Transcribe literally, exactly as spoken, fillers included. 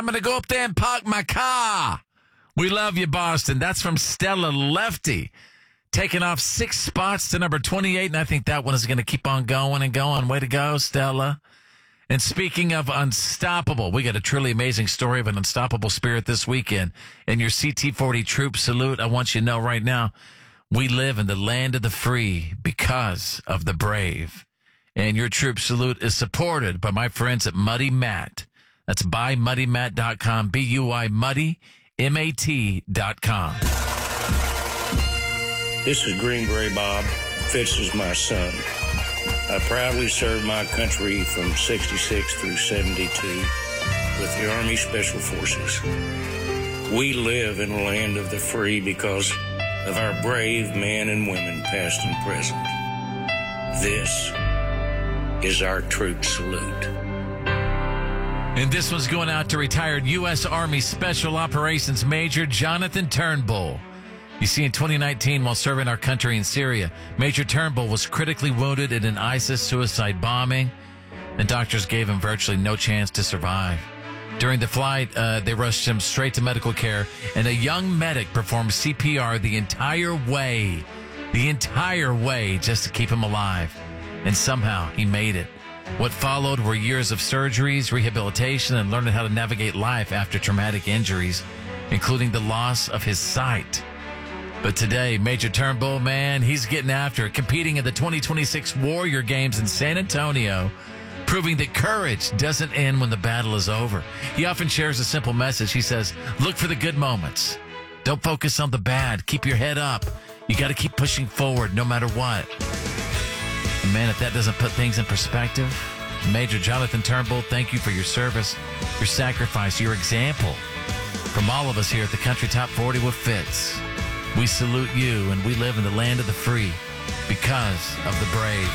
I'm going to go up there and park my car. We love you, Boston. That's from Stella Lefty. Taking off six spots to number twenty-eight, and I think that one is going to keep on going and going. Way to go, Stella. And speaking of unstoppable, we got a truly amazing story of an unstoppable spirit this weekend. And your C T forty troop salute, I want you to know right now, we live in the land of the free because of the brave. And your troop salute is supported by my friends at Muddy Mat. That's buy muddy mat dot com, B U I Muddy, M A T dot com. This is Green Gray Bob. Fitz is my son. I proudly served my country from sixty-six through seventy-two with the Army Special Forces. We live in a land of the free because of our brave men and women, past and present. This is our troop salute. And this one's going out to retired U S. Army Special Operations Major Jonathan Turnbull. You see, in twenty nineteen, while serving our country in Syria, Major Turnbull was critically wounded in an ISIS suicide bombing, and doctors gave him virtually no chance to survive. During the flight, uh, they rushed him straight to medical care, and a young medic performed C P R the entire way, the entire way, just to keep him alive. And somehow, he made it. What followed were years of surgeries, rehabilitation, and learning how to navigate life after traumatic injuries, including the loss of his sight. But today, Major Turnbull, man, he's getting after it, competing in the twenty twenty-six Warrior Games in San Antonio, proving that courage doesn't end when the battle is over. He often shares a simple message. He says, look for the good moments. Don't focus on the bad. Keep your head up. You got to keep pushing forward no matter what. And man, if that doesn't put things in perspective, Major Jonathan Turnbull, thank you for your service, your sacrifice, your example. From all of us here at the Country Top forty with Fitz, we salute you, and we live in the land of the free because of the brave.